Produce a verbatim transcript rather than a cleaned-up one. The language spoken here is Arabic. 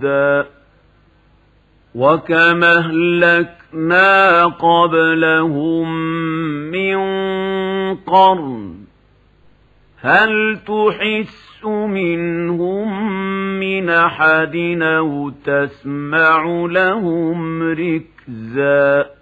ودا وكم أهلكنا قبلهم من قرن هل تحس منهم من أحد أو تسمع لهم ركزا